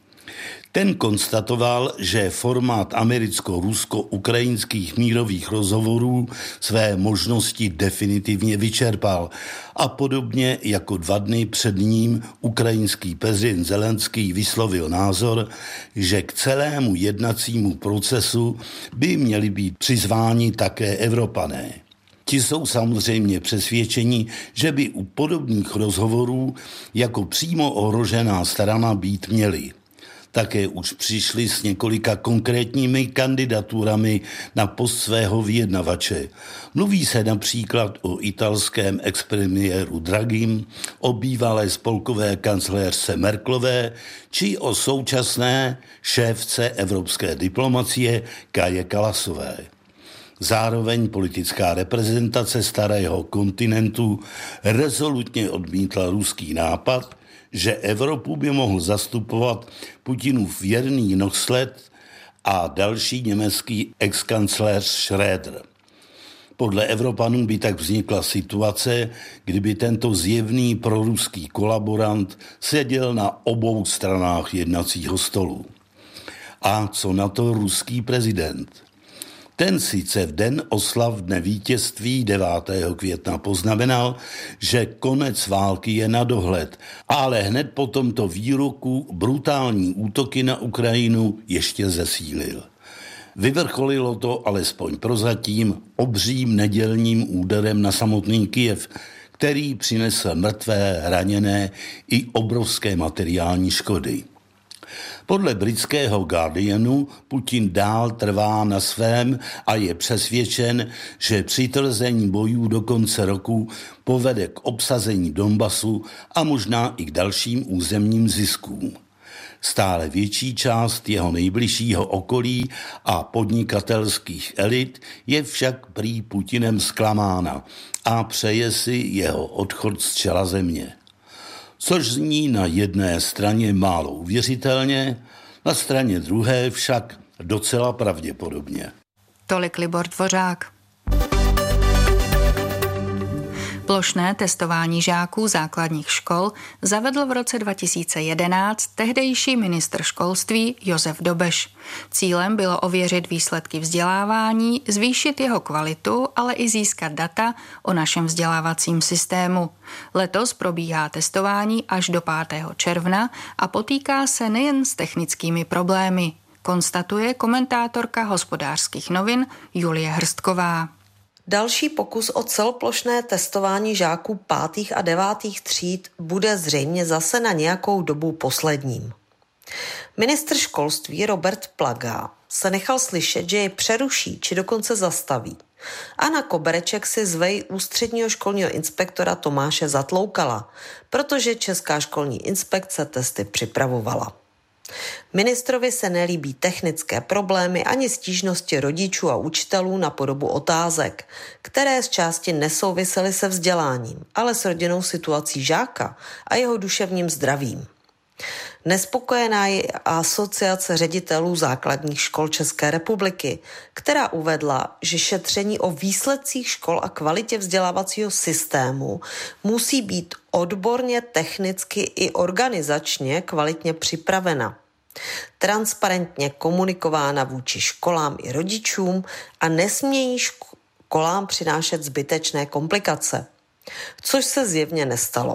Speaker 10: Ten konstatoval, že formát americko-rusko-ukrajinských mírových rozhovorů své možnosti definitivně vyčerpal a podobně jako dva dny před ním ukrajinský prezident Zelenský vyslovil názor, že k celému jednacímu procesu by měli být přizváni také Evropané. Ti jsou samozřejmě přesvědčeni, že by u podobných rozhovorů jako přímo ohrožená strana být měli. Také už přišli s několika konkrétními kandidaturami na post svého vyjednavače. Mluví se například o italském expremiéru Draghim, o bývalé spolkové kancléřce Merkelové či o současné šéfce evropské diplomacie Kaje Kallasové. Zároveň politická reprezentace starého kontinentu rezolutně odmítla ruský nápad, že Evropu by mohl zastupovat Putinův věrný nohsled a další německý exkancléř Schröder. Podle Evropanů by tak vznikla situace, kdyby tento zjevný proruský kolaborant seděl na obou stranách jednacího stolu. A co na to ruský prezident? Ten sice v den oslav dne vítězství devátého května poznamenal, že konec války je na dohled, ale hned po tomto výroku brutální útoky na Ukrajinu ještě zesílil. Vyvrcholilo to alespoň prozatím obřím nedělním úderem na samotný Kyjev, který přinesl mrtvé, raněné i obrovské materiální škody. Podle britského Guardianu Putin dál trvá na svém a je přesvědčen, že přitvrzení bojů do konce roku povede k obsazení Donbasu a možná i k dalším územním ziskům. Stále větší část jeho nejbližšího okolí a podnikatelských elit je však prý Putinem zklamána a přeje si jeho odchod z čela země. Což zní na jedné straně málo uvěřitelně, na straně druhé však docela pravděpodobně.
Speaker 7: Tolik Libor Dvořák. Plošné testování žáků základních škol zavedl v roce dva tisíce jedenáct tehdejší ministr školství Josef Dobeš. Cílem bylo ověřit výsledky vzdělávání, zvýšit jeho kvalitu, ale i získat data o našem vzdělávacím systému. Letos probíhá testování až do pátého června a potýká se nejen s technickými problémy, konstatuje komentátorka Hospodářských novin Julie Hrstková.
Speaker 11: Další pokus o celoplošné testování žáků pátých a devátých tříd bude zřejmě zase na nějakou dobu posledním. Ministr školství Robert Plaga se nechal slyšet, že je přeruší či dokonce zastaví. A na kobereček si zvej ústředního školního inspektora Tomáše Zatloukala, protože Česká školní inspekce testy připravovala. Ministrovi se nelíbí technické problémy ani stížnosti rodičů a učitelů na podobu otázek, které z části nesouvisely se vzděláním, ale s rodinnou situací žáka a jeho duševním zdravím. Nespokojená je Asociace ředitelů základních škol České republiky, která uvedla, že šetření o výsledcích škol a kvalitě vzdělávacího systému musí být odborně, technicky i organizačně kvalitně připravena, transparentně komunikována vůči školám i rodičům a nesmějí školám přinášet zbytečné komplikace, což se zjevně nestalo.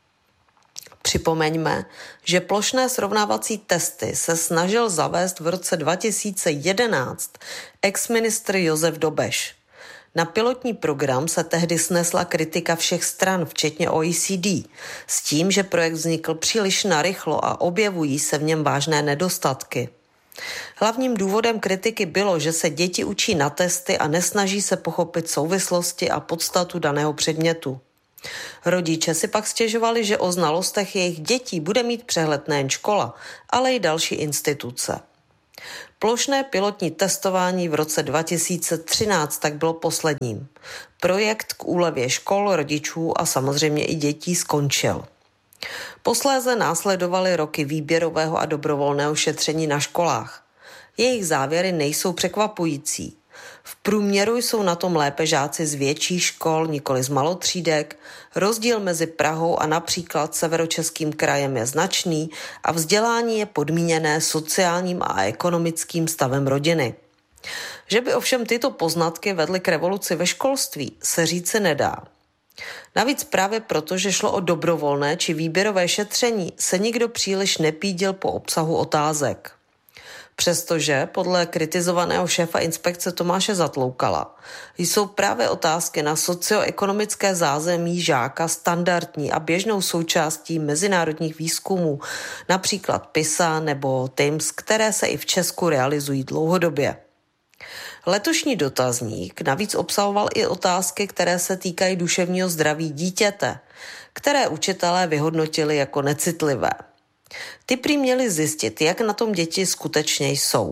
Speaker 11: Připomeňme, že plošné srovnávací testy se snažil zavést v roce dva tisíce jedenáct ex-ministr Josef Dobeš. Na pilotní program se tehdy snesla kritika všech stran, včetně O E C D, s tím, že projekt vznikl příliš narychlo a objevují se v něm vážné nedostatky. Hlavním důvodem kritiky bylo, že se děti učí na testy a nesnaží se pochopit souvislosti a podstatu daného předmětu. Rodiče si pak stěžovali, že o znalostech jejich dětí bude mít přehled nejen škola, ale i další instituce. Plošné pilotní testování v roce dva tisíce třináct tak bylo posledním. Projekt k úlevě škol, rodičů a samozřejmě i dětí skončil. Posléze následovaly roky výběrového a dobrovolného šetření na školách. Jejich závěry nejsou překvapující. V průměru jsou na tom lépe žáci z větších škol, nikoli z malotřídek. Rozdíl mezi Prahou a například Severočeským krajem je značný a vzdělání je podmíněné sociálním a ekonomickým stavem rodiny. Že by ovšem tyto poznatky vedly k revoluci ve školství, se říci nedá. Navíc právě proto, že šlo o dobrovolné či výběrové šetření, se nikdo příliš nepídil po obsahu otázek. Přestože podle kritizovaného šéfa inspekce Tomáše Zatloukala jsou právě otázky na socioekonomické zázemí žáka standardní a běžnou součástí mezinárodních výzkumů, například PISA nebo TIMSS, které se i v Česku realizují dlouhodobě. Letošní dotazník navíc obsahoval i otázky, které se týkají duševního zdraví dítěte, které učitelé vyhodnotili jako necitlivé. Ty prý měli zjistit, jak na tom děti skutečně jsou.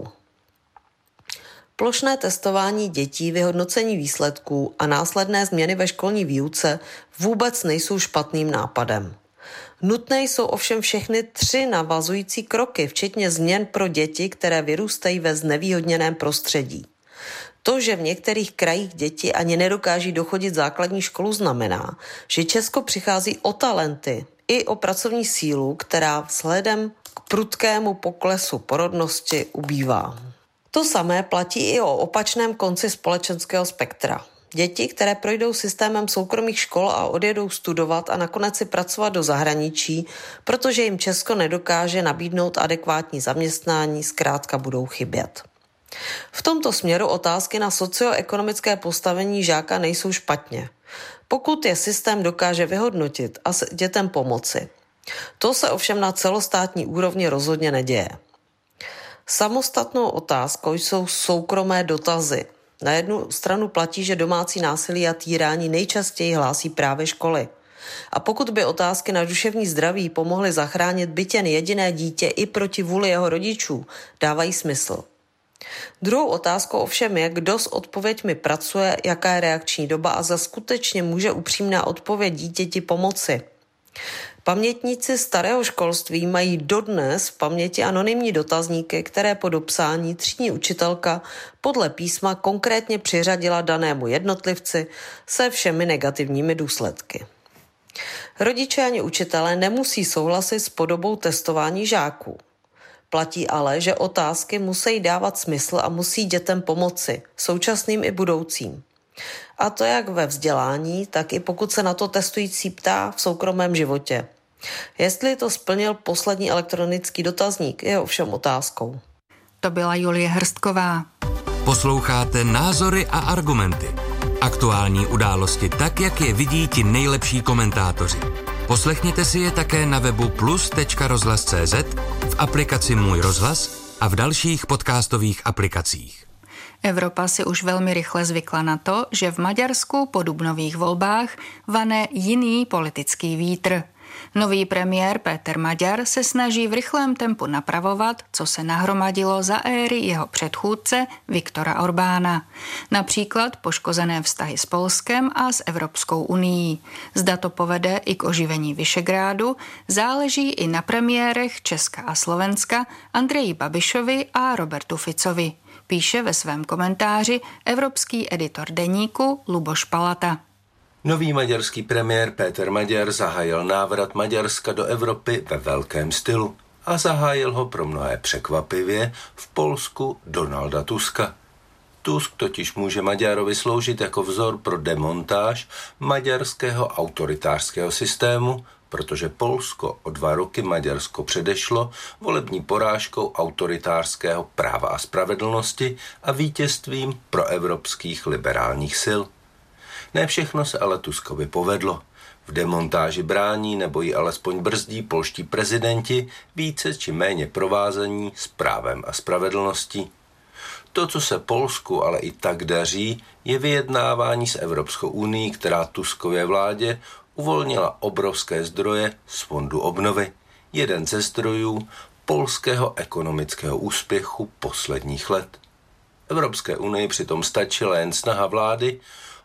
Speaker 11: Plošné testování dětí, vyhodnocení výsledků a následné změny ve školní výuce vůbec nejsou špatným nápadem. Nutné jsou ovšem všechny tři navazující kroky, včetně změn pro děti, které vyrůstají ve znevýhodněném prostředí. To, že v některých krajích děti ani nedokáží dochodit základní školu, znamená, že Česko přichází o talenty i o pracovní sílu, která vzhledem k prudkému poklesu porodnosti ubývá. To samé platí i o opačném konci společenského spektra. Děti, které projdou systémem soukromých škol a odjedou studovat a nakonec si pracovat do zahraničí, protože jim Česko nedokáže nabídnout adekvátní zaměstnání, zkrátka budou chybět. V tomto směru otázky na socioekonomické postavení žáka nejsou špatně, pokud je systém dokáže vyhodnotit a dětem pomoci. To se ovšem na celostátní úrovni rozhodně neděje. Samostatnou otázkou jsou soukromé dotazy. Na jednu stranu platí, že domácí násilí a týrání nejčastěji hlásí právě školy. A pokud by otázky na duševní zdraví pomohly zachránit byť jen jediné dítě i proti vůli jeho rodičů, dávají smysl. Druhou otázkou ovšem je, kdo s odpověďmi pracuje, jaká je reakční doba a zda skutečně může upřímná odpověď dítěti pomoci. Pamětníci starého školství mají dodnes v paměti anonymní dotazníky, které po dopsání třídní učitelka podle písma konkrétně přiřadila danému jednotlivci se všemi negativními důsledky. Rodiče ani učitelé nemusí souhlasit s podobou testování žáků. Platí ale, že otázky musí dávat smysl a musí dětem pomoci, současným i budoucím. A to jak ve vzdělání, tak i pokud se na to testující ptá v soukromém životě. Jestli to splnil poslední elektronický dotazník, je ovšem otázkou.
Speaker 7: To byla Julie Hrstková.
Speaker 4: Posloucháte Názory a argumenty. Aktuální události tak, jak je vidí ti nejlepší komentátoři. Poslechněte si je také na webu plus tečka rozhlas tečka cé zet, v aplikaci Můj rozhlas a v dalších podcastových aplikacích.
Speaker 7: Evropa si už velmi rychle zvykla na to, že v Maďarsku po dubnových volbách vane jiný politický vítr. Nový premiér Péter Maďar se snaží v rychlém tempu napravovat, co se nahromadilo za éry jeho předchůdce Viktora Orbána. Například poškozené vztahy s Polskem a s Evropskou unií. Zda to povede i k oživení Visegrádu, záleží i na premiérech Česka a Slovenska Andreji Babišovi a Robertu Ficovi. Píše ve svém komentáři evropský editor deníku Luboš Palata.
Speaker 12: Nový maďarský premiér Péter Maďar zahájil návrat Maďarska do Evropy ve velkém stylu a zahájil ho pro mnohé překvapivě v Polsku Donalda Tuska. Tusk totiž může Maďarovi sloužit jako vzor pro demontáž maďarského autoritářského systému, protože Polsko o dva roky Maďarsko předešlo volební porážkou autoritářského Práva a spravedlnosti a vítězstvím proevropských liberálních sil. Ne všechno se ale Tuskovi povedlo. V demontáži brání nebo ji alespoň brzdí polští prezidenti více či méně provázení s právem a spravedlností. To, co se Polsku ale i tak daří, je vyjednávání s Evropskou unií, která Tuskově vládě uvolnila obrovské zdroje z Fondu obnovy. Jeden ze zdrojů polského ekonomického úspěchu posledních let. Evropské unii přitom stačila jen snaha vlády